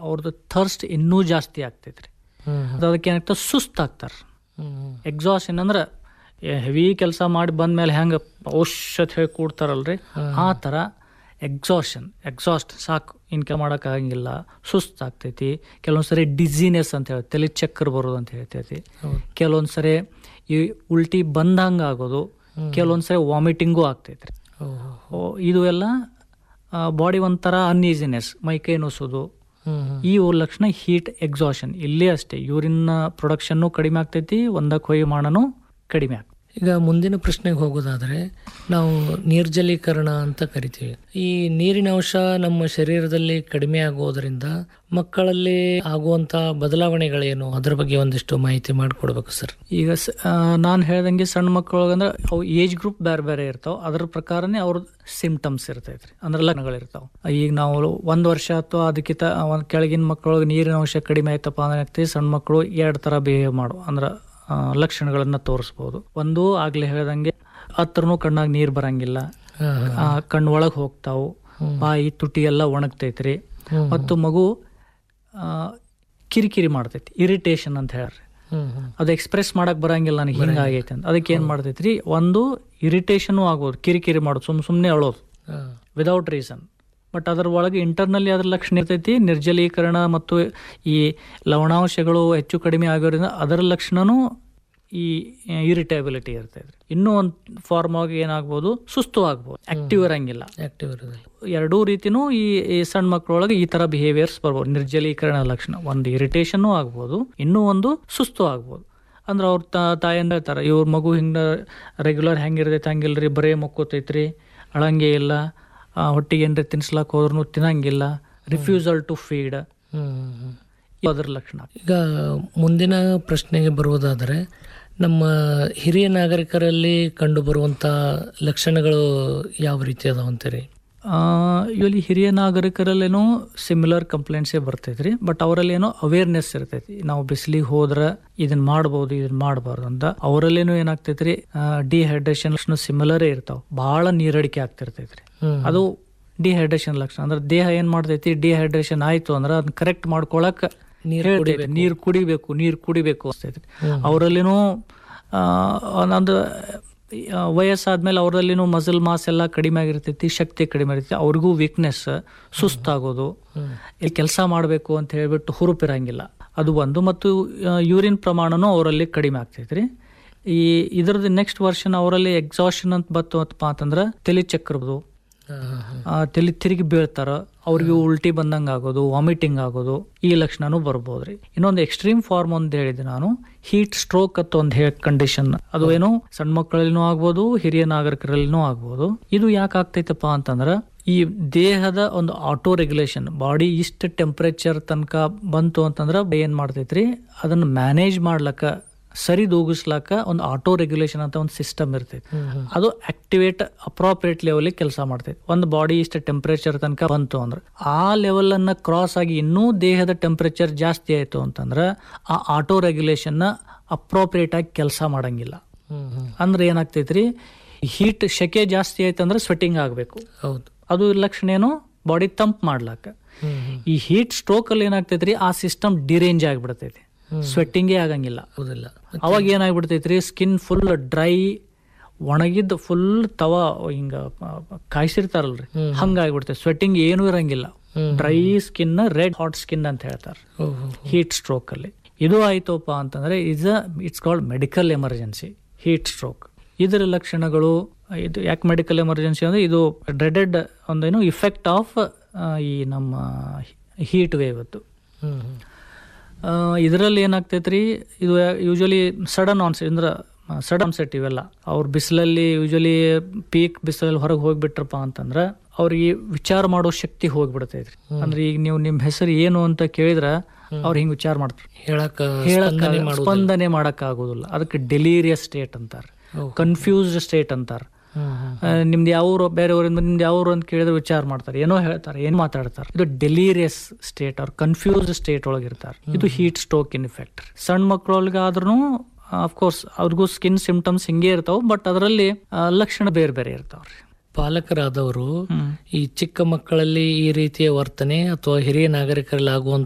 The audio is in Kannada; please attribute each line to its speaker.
Speaker 1: ಅವ್ರದ್ದು ಥರ್ಸ್ಟ್ ಇನ್ನೂ ಜಾಸ್ತಿ ಆಗ್ತೈತ್ರಿ. ಅದಕ್ಕೆ ಏನಾಗ್ತದೆ, ಸುಸ್ತಾಗ್ತಾರ. ಎಕ್ಸಾಷನ್ ಅಂದ್ರೆ ಹೆವಿ ಕೆಲಸ ಮಾಡಿ ಬಂದ್ಮೇಲೆ ಹೆಂಗೆ ಔಷಧ ಹೇಳಿ ಕೂಡ್ತಾರಲ್ರಿ, ಆ ಥರ ಎಕ್ಸಾಸ್ಟ್ ಸಾಕು, ಇನ್ ಕೆಲಸ ಮಾಡೋಕ್ಕಾಗಂಗಿಲ್ಲ, ಸುಸ್ತಾಗ್ತೈತಿ. ಕೆಲವೊಂದ್ಸರಿ ಡಿಸಿನೆಸ್ ಅಂತ ಹೇಳಿ ತಲೆ ಚಕ್ಕರ್ ಬರೋದು ಅಂತ ಹೇಳ್ತೈತಿ. ಕೆಲವೊಂದ್ಸರಿ ಈ ಉಲ್ಟಿ ಬಂದಂಗೆ ಆಗೋದು, ಕೆಲವೊಂದ್ಸರಿ ವಾಮಿಟಿಂಗು ಆಗ್ತೈತ್ರಿ. ಇದು ಎಲ್ಲ ಬಾಡಿ ಒಂಥರ ಅನ್ಈಸಿನೆಸ್, ಮೈಕೈ ನೋಸೋದು, ಈ ಲಕ್ಷಣ ಹೀಟ್ ಎಕ್ಸಾಷನ್. ಇಲ್ಲೇ ಅಷ್ಟೇ ಯೂರಿನ್ ಪ್ರೊಡಕ್ಷನ್ನು ಕಡಿಮೆ ಆಗ್ತೈತಿ, ಒಂದಕ್ಕೆ ಹೊಯ್ಮಾಣನೂ ಕಡಿಮೆ ಆಗ್ತೈತಿ.
Speaker 2: ಈಗ ಮುಂದಿನ ಪ್ರಶ್ನೆಗೆ ಹೋಗೋದಾದ್ರೆ, ನಾವು ನಿರ್ಜಲೀಕರಣ ಅಂತ ಕರಿತೀವಿ. ಈ ನೀರಿನ ಅಂಶ ನಮ್ಮ ಶರೀರದಲ್ಲಿ ಕಡಿಮೆ ಆಗೋದ್ರಿಂದ ಮಕ್ಕಳಲ್ಲಿ ಆಗುವಂತ ಬದಲಾವಣೆಗಳೇನು, ಅದರ ಬಗ್ಗೆ ಒಂದಿಷ್ಟು ಮಾಹಿತಿ ಮಾಡಿಕೊಡ್ಬೇಕು ಸರ್.
Speaker 1: ಈಗ ನಾನು ಹೇಳ್ದಂಗೆ ಸಣ್ಣ ಮಕ್ಕಳಂದ್ರೆ ಅವು ಏಜ್ ಗ್ರೂಪ್ ಬೇರೆ ಬೇರೆ ಇರ್ತಾವ, ಅದ್ರ ಪ್ರಕಾರನೇ ಅವ್ರ ಸಿಂಪ್ಟಮ್ಸ್ ಇರ್ತೈತ್ರಿ, ಅಂದ್ರೆ ಲಕ್ಷಣಗಳಿರ್ತಾವ. ಈಗ ನಾವು 1 ವರ್ಷ ಅಥವಾ ಅದಕ್ಕಿಂತ ಕೆಳಗಿನ ಮಕ್ಕಳೊಳಗೆ ನೀರಿನ ಅಂಶ ಕಡಿಮೆ ಆಯ್ತಪ್ಪ ಅಂದ್ರೆ ಸಣ್ಣ ಮಕ್ಕಳು 2 ತರ ಬಿಹೇವ್ ಮಾಡು ಅಂದ್ರೆ ಲಕ್ಷಣಗಳನ್ನ ತೋರಿಸ್ಬೋದು. ಒಂದು ಆಗ್ಲೇ ಹೇಳ್ದಂಗೆ ಹತ್ರನೂ ಕಣ್ಣಾಗ ನೀರ್ ಬರಂಗಿಲ್ಲ, ಕಣ್ಣು ಒಳಗೆ ಹೋಗ್ತಾವು, ಬಾಯಿ ತುಟಿ ಎಲ್ಲ ಒಣಗ್ತೈತ್ರಿ, ಮತ್ತು ಮಗು ಕಿರಿಕಿರಿ ಮಾಡ್ತೈತಿ, ಇರಿಟೇಷನ್ ಅಂತ ಹೇಳ್ರಿ. ಅದು ಎಕ್ಸ್ಪ್ರೆಸ್ ಮಾಡಕ್ ಬರಂಗಿಲ್ಲ ನನಗೆ ಹಿಂಗಾಗೈತೆ ಅಂತ. ಅದಕ್ಕೆ ಏನ್ ಮಾಡ್ತೈತ್ರಿ, ಒಂದು ಇರಿಟೇಷನ್ ಆಗೋದು, ಕಿರಿಕಿರಿ ಮಾಡೋದು, ಸುಮ್ಮನೆ ಅಳೋದು ವಿದೌಟ್ ರೀಸನ್. ಬಟ್ ಅದರ ಒಳಗೆ ಇಂಟರ್ನಲ್ಲಿ ಅದ್ರ ಲಕ್ಷಣ ಇರ್ತೈತಿ. ನಿರ್ಜಲೀಕರಣ ಮತ್ತು ಈ ಲವಣಾಂಶಗಳು ಹೆಚ್ಚು ಕಡಿಮೆ ಆಗೋದ್ರಿಂದ ಅದರ ಲಕ್ಷಣನೂ ಈ ಇರಿಟೇಬಿಲಿಟಿ ಇರ್ತೈತ್ರಿ. ಇನ್ನೂ ಒಂದು ಫಾರ್ಮ್ ಆಗಿ ಏನಾಗ್ಬೋದು, ಸುಸ್ತು ಆಗ್ಬೋದು, ಆಕ್ಟಿವ್ ಇರಂಗಿಲ್ಲ. ಎರಡೂ ರೀತಿನೂ ಈ ಸಣ್ಣ ಮಕ್ಕಳೊಳಗೆ ಈ ತರ ಬಿಹೇವಿಯರ್ಸ್ ಬರ್ಬೋದು. ನಿರ್ಜಲೀಕರಣ ಲಕ್ಷಣ ಒಂದು ಇರಿಟೇಷನ್ನು ಆಗ್ಬೋದು, ಇನ್ನೂ ಒಂದು ಸುಸ್ತು ಆಗ್ಬೋದು. ಅಂದ್ರೆ ಅವ್ರ ತಾಯಿಯಿಂದ ಹೇಳ್ತಾರೆ, ಇವ್ರ ಮಗು ಹಿಂಗ ರೆಗ್ಯುಲರ್ ಹೆಂಗಿರ್ತೈತೆ ಹಂಗಿಲ್ರಿ, ಬರೇ ಮಕ್ಕೋತೈತ್ರಿ, ಅಳಂಗೆ ಇಲ್ಲ, ಹೊಟ್ಟಿಗೆ ಏನ್ರಿ ತಿನ್ಸ್ಲಾಕ್ ಹೋದ್ರೂ ತಿನ್ನಂಗಿಲ್ಲ, ರಿಫ್ಯೂಸಲ್ ಟು ಫೀಡ್, ಅದರ ಲಕ್ಷಣ.
Speaker 2: ಈಗ ಮುಂದಿನ ಪ್ರಶ್ನೆಗೆ ಬರುವುದಾದರೆ, ನಮ್ಮ ಹಿರಿಯ ನಾಗರಿಕರಲ್ಲಿ ಕಂಡು ಬರುವಂತ ಲಕ್ಷಣಗಳು ಯಾವ ರೀತಿ ಅದಾವಂತೀರಿ?
Speaker 1: ಇಲ್ಲಿ ಹಿರಿಯ ನಾಗರಿಕರಲ್ಲೇನೋ ಸಿಮಿಲರ್ ಕಂಪ್ಲೇಂಟ್ಸೇ ಬರ್ತೈತ್ರಿ. ಬಟ್ ಅವರಲ್ಲೇನೋ ಅವೇರ್ನೆಸ್ ಇರ್ತೈತಿ, ನಾವು ಬಿಸಿಲಿಗೆ ಹೋದ್ರ ಇದನ್ನ ಮಾಡ್ಬೋದು, ಇದನ್ನ ಮಾಡಬಾರ್ದು ಅಂತ. ಅವರಲ್ಲೇನೋ ಏನಾಗ್ತೈತ್ರಿ, ಡಿಹೈಡ್ರೇಷನ್ ಸಿಮಿಲರೇ ಇರ್ತಾವ, ಬಹಳ ನೀರಡಿಕೆ ಆಗ್ತಿರ್ತೈತ್ರಿ. ಅದು ಡಿಹೈಡ್ರೇಷನ್ ಲಕ್ಷಣ. ಅಂದ್ರೆ ದೇಹ ಏನ್ ಮಾಡ್ತೈತಿ, ಡಿಹೈಡ್ರೇಷನ್ ಆಯ್ತು ಅಂದ್ರೆ ಅದನ್ನ ಕರೆಕ್ಟ್ ಮಾಡ್ಕೊಳಕ್ ನೀರು ಕುಡಿಬೇಕು ಅನ್ಸ್ತೈತಿ. ಅವರಲ್ಲಿನೂ ಒಂದು ವಯಸ್ಸಾದ್ಮೇಲೆ ಅವರಲ್ಲಿನೂ ಮಸಲ್ ಮಾಸ್ ಎಲ್ಲ ಕಡಿಮೆ ಆಗಿರ್ತೈತಿ, ಶಕ್ತಿ ಕಡಿಮೆ ಇರ್ತೈತಿ, ಅವ್ರಿಗೂ ವೀಕ್ನೆಸ್, ಸುಸ್ತಾಗೋದು, ಇಲ್ಲಿ ಕೆಲಸ ಮಾಡಬೇಕು ಅಂತ ಹೇಳ್ಬಿಟ್ಟು ಹುರುಪಿರಂಗಿಲ್ಲ, ಅದು ಒಂದು. ಮತ್ತು ಯೂರಿನ್ ಪ್ರಮಾಣನೂ ಅವರಲ್ಲಿ ಕಡಿಮೆ ಆಗ್ತೈತ್ರಿ. ಇದ್ರದ್ದು ನೆಕ್ಸ್ಟ್ ವರ್ಷನ್ ಅವರಲ್ಲಿ ಎಕ್ಸಾಷನ್ ಅಂತ ಬರ್ತಪ್ಪ ಅಂತಂದ್ರೆ ತಲೆ ಚಕ್ರದು, ತಲೆ ತಿರುಗಿ ಬೀಳ್ತಾರ, ಅವ್ರಿಗೆ ಉಲ್ಟಿ ಬಂದಂಗೆ ಆಗೋದು, ವಾಮಿಟಿಂಗ್ ಆಗೋದು, ಈ ಲಕ್ಷಣನೂ ಬರ್ಬೋದ್ರಿ. ಇನ್ನೊಂದು ಎಕ್ಸ್ಟ್ರೀಮ್ ಫಾರ್ಮ್ ಅಂತ ಹೇಳಿದೆ ನಾನು, ಹೀಟ್ ಸ್ಟ್ರೋಕ್ ಅಂತ ಒಂದು ಕಂಡೀಷನ್. ಅದು ಏನು ಸಣ್ಣ ಮಕ್ಕಳಲ್ಲಿನೂ ಆಗ್ಬೋದು, ಹಿರಿಯ ನಾಗರಿಕರಲ್ಲಿನೂ ಆಗ್ಬೋದು. ಇದು ಯಾಕೆ ಆಗ್ತೈತಪ್ಪ ಅಂತಂದ್ರ, ಈ ದೇಹದ ಒಂದು ಆಟೋ ರೆಗ್ಯುಲೇಷನ್, ಬಾಡಿ ಇಷ್ಟ ಟೆಂಪರೇಚರ್ ತನಕ ಬಂತು ಅಂತಂದ್ರ ಏನ್ ಮಾಡ್ತೈತ್ರಿ, ಅದನ್ನ ಮ್ಯಾನೇಜ್ ಮಾಡ್ಲಕ್ಕ, ಸರಿದೂಗಿಸ್ಲಾಕ ಒಂದು ಆಟೋ ರೆಗ್ಯುಲೇಷನ್ ಅಂತ ಒಂದು ಸಿಸ್ಟಮ್ ಇರ್ತೈತಿ. ಅದು ಆಕ್ಟಿವೇಟ್ ಅಪ್ರಾಪ್ರಿಯೇಟ್ ಲೆವೆಲ್ ಕೆಲಸ ಮಾಡ್ತೈತಿ. ಒಂದು ಬಾಡಿ ಇಷ್ಟ ಟೆಂಪರೇಚರ್ ತನಕ ಬಂತು ಅಂದ್ರೆ, ಆ ಲೆವೆಲ್ ಅನ್ನ ಕ್ರಾಸ್ ಆಗಿ ಇನ್ನೂ ದೇಹದ ಟೆಂಪರೇಚರ್ ಜಾಸ್ತಿ ಆಯ್ತು ಅಂತಂದ್ರೆ ಆ ಆಟೋ ರೆಗ್ಯುಲೇಷನ್ ಅಪ್ರಾಪ್ರಿಯೇಟ್ ಆಗಿ ಕೆಲಸ ಮಾಡಂಗಿಲ್ಲ. ಅಂದ್ರೆ ಏನಾಗ್ತೈತ್ರಿ, ಹೀಟ್ ಶೆಕೆ ಜಾಸ್ತಿ ಆಯ್ತಂದ್ರೆ ಸ್ವೆಟ್ಟಿಂಗ್ ಆಗ್ಬೇಕು. ಹೌದು, ಅದು ಲಕ್ಷಣ ಏನು, ಬಾಡಿ ತಂಪ್ ಮಾಡ್ಲಾಕ. ಈ ಹೀಟ್ ಸ್ಟ್ರೋಕ್ ಅಲ್ಲಿ ಏನಾಗ್ತೈತ್ರಿ, ಆ ಸಿಸ್ಟಮ್ ಡಿರೇಂಜ್ ಆಗಿಬಿಡ್ತೈತಿ, ಸ್ವೆಟ್ಟಿಂಗೇ ಆಗಂಗಿಲ್ಲ. ಅವಾಗ ಏನಾಗ್ಬಿಡ್ತೈತ್ರಿ, ಸ್ಕಿನ್ ಫುಲ್ ಡ್ರೈ, ಒಣಗಿದ್ದು ಫುಲ್ ತವಾ ಹಿಂಗ ಕಾಯಿಸಿರ್ತಾರಲ್ರಿ, ಹಂಗಾಗ್ಬಿಡ್ತೈತಿ. ಸ್ವೆಟ್ಟಿಂಗ್ ಏನೂ ಇರಂಗಿಲ್ಲ, dry skin, red hot skin ಅಂತ ಹೇಳ್ತಾರೆ ಹೀಟ್ ಸ್ಟ್ರೋಕ್ ಅಲ್ಲಿ. ಇದು ಆಯ್ತಪ್ಪ ಅಂತಂದ್ರೆ it's called medical emergency heat stroke. ಇದರ ಲಕ್ಷಣಗಳು, ಇದು ಯಾಕೆ ಮೆಡಿಕಲ್ ಎಮರ್ಜೆನ್ಸಿ ಅಂದ್ರೆ ಇದು ಡ್ರೆಡೆಡ್ ಒಂದೇನು ಇಫೆಕ್ಟ್ ಆಫ್ ಈ ನಮ್ಮ ಹೀಟ್ ವೇವ್. ಇದರಲ್ಲಿ ಏನಾಗ್ತೈತ್ರಿ, ಇದು ಯೂಶಲಿ ಸಡನ್ ಆನ್ಸೆಟ್ ಅಂದ್ರೆ ಸಡನ್ ಸೆಟ್. ಇವೆಲ್ಲ ಅವ್ರ ಬಿಸಿಲಲ್ಲಿ ಯೂಶಲಿ ಪೀಕ್ ಬಿಸಿಲಲ್ಲಿ ಹೊರಗೆ ಹೋಗ್ಬಿಟ್ರಪ್ಪ ಅಂತಂದ್ರ ಅವ್ರಿಗೆ ವಿಚಾರ ಮಾಡೋ ಶಕ್ತಿ ಹೋಗ್ಬಿಡ್ತೈತ್ರಿ. ಅಂದ್ರೆ ಈಗ ನೀವು ನಿಮ್ ಹೆಸರು ಏನು ಅಂತ ಕೇಳಿದ್ರ ಅವ್ರು ಹಿಂಗ್ ವಿಚಾರ ಮಾಡ್ತಾರೆ, ಹೇಳಕ್ ಸ್ಪಂದನೆ ಮಾಡಕ್ ಆಗೋದಿಲ್ಲ. ಅದಕ್ಕೆ ಡೆಲೀರಿಯಸ್ ಸ್ಟೇಟ್ ಅಂತಾರೆ, ಕನ್ಫ್ಯೂಸ್ಡ್ ಸ್ಟೇಟ್ ಅಂತಾರೆ. ನಿಮ್ದು ಯಾವ್ರು, ಬೇರೆಯವರಿಂದ ನಿಮ್ದು ಯಾವ್ರು ಅಂತ ಕೇಳಿದ್ರೆ ವಿಚಾರ ಮಾಡ್ತಾರೆ, ಏನೋ ಹೇಳ್ತಾರೆ, ಏನ್ ಮಾತಾಡ್ತಾರೆ. ಇದು ಡೆಲೀರಿಯಸ್ ಸ್ಟೇಟ್ ಅವ್ರ ಕನ್ಫ್ಯೂಸ್ಡ್ ಸ್ಟೇಟ್ ಒಳಗಿರ್ತಾರೆ. ಇದು ಹೀಟ್ ಸ್ಟ್ರೋಕ್ ಇನ್ ಇಫೆಕ್ಟ್. ಸಣ್ಣ ಮಕ್ಕಳೊಳಗಾದ್ರೂ ಅಫ್ಕೋರ್ಸ್ ಅವ್ರಿಗೂ ಸ್ಕಿನ್ ಸಿಂಪ್ಟಮ್ಸ್ ಹಿಂಗೆ ಇರ್ತಾವ, ಬಟ್ ಅದರಲ್ಲಿ ಲಕ್ಷಣ ಬೇರೆ ಬೇರೆ ಇರ್ತಾವ್ರಿ.
Speaker 2: ಪಾಲಕರಾದವರು ಈ ಚಿಕ್ಕ ಮಕ್ಕಳಲ್ಲಿ ಈ ರೀತಿಯ ವರ್ತನೆ ಅಥವಾ ಹಿರಿಯ ನಾಗರಿಕರಲ್ಲಿ ಆಗುವಂತ